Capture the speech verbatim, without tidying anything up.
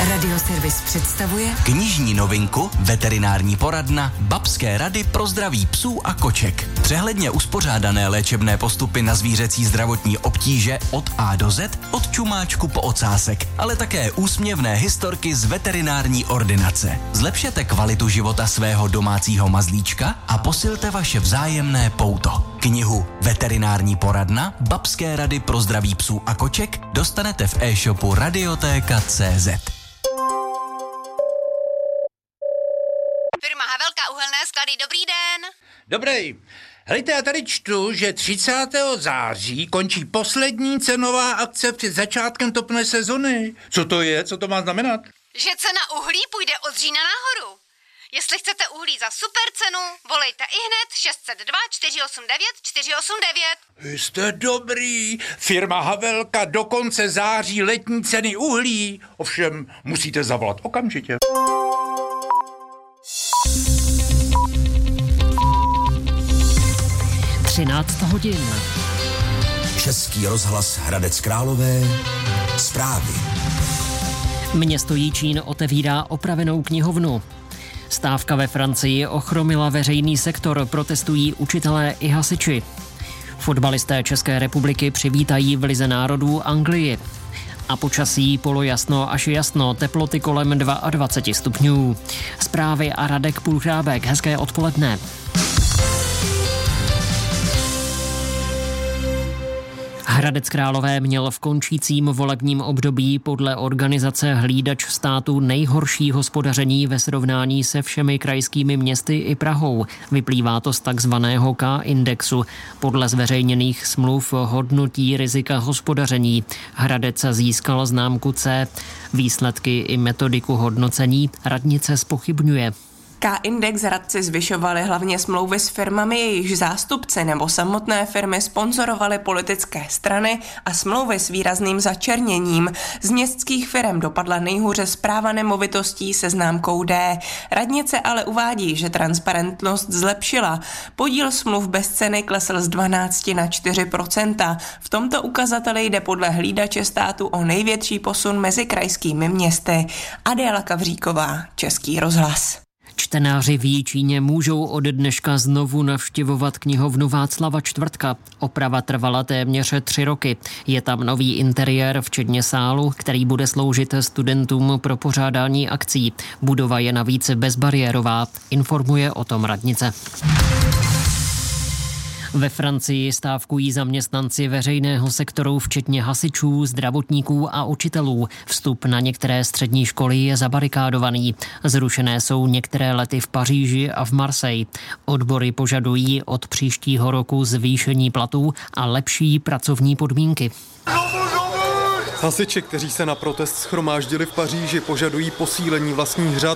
Radioservis představuje knižní novinku Veterinární poradna Babské rady pro zdraví psů a koček. Přehledně uspořádané léčebné postupy na zvířecí zdravotní obtíže od A do Z, od čumáčku po ocásek, ale také úsměvné historky z veterinární ordinace. Zlepšete kvalitu života svého domácího mazlíčka a posilte vaše vzájemné pouto. Knihu Veterinární poradna Babské rady pro zdraví psů a koček dostanete v e-shopu Radiotéka tečka cé zet. Firma Havelka uhelné sklady, dobrý den. Dobrý. Hejte, já tady čtu, že třicátého září končí poslední cenová akce před začátkem topné sezony. Co to je? Co to má znamenat? Že cena uhlí půjde od října nahoru. Jestli chcete uhlí za super cenu, volejte ihned šest set dva čtyři osm devět čtyři osm devět. Jste dobrý. Firma Havelka do konce září letní ceny uhlí. Ovšem, musíte zavolat okamžitě. třináct hodin. Český rozhlas Hradec Králové. Zprávy. Město Jičín otevírá opravenou knihovnu. Stávka ve Francii ochromila veřejný sektor, protestují učitelé i hasiči. Fotbalisté České republiky přivítají v Lize národů Anglii. A počasí polojasno až jasno, teploty kolem dvacet dva stupňů. Zprávy a Radek Půlchrábek, hezké odpoledne. Hradec Králové měl v končícím volebním období podle organizace Hlídač státu nejhorší hospodaření ve srovnání se všemi krajskými městy i Prahou. Vyplývá to z takzvaného K-indexu. Podle zveřejněných smluv hodnotí rizika hospodaření. Hradec získal známku C. Výsledky i metodiku hodnocení radnice zpochybňuje. K-index radci zvyšovali hlavně smlouvy s firmami, jejichž zástupci nebo samotné firmy sponzorovaly politické strany a smlouvy s výrazným začerněním. Z městských firem dopadla nejhůře správa nemovitostí se známkou D. Radnice ale uvádí, že transparentnost zlepšila. Podíl smluv bez ceny klesl z dvanáct na čtyři procenta. V tomto ukazateli jde podle Hlídače státu o největší posun mezi krajskými městy. Adéla Kavříková, Český rozhlas. Čtenáři v Jičíně můžou od dneška znovu navštěvovat knihovnu Václava Čtvrtka. Oprava trvala téměř tři roky. Je tam nový interiér, včetně sálu, který bude sloužit studentům pro pořádání akcí. Budova je navíc bezbariérová, informuje o tom radnice. Ve Francii stávkují zaměstnanci veřejného sektoru, včetně hasičů, zdravotníků a učitelů. Vstup na některé střední školy je zabarikádovaný. Zrušené jsou některé lety v Paříži a v Marseille. Odbory požadují od příštího roku zvýšení platů a lepší pracovní podmínky. Hasiči, kteří se na protest shromáždili v Paříži, požadují posílení vlastních řad,